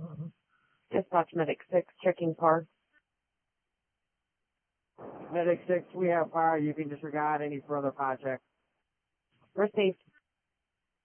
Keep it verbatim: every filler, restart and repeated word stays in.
Dispatch Medic six, checking car. Medic six, we have fire. You can disregard any further fire check. Received.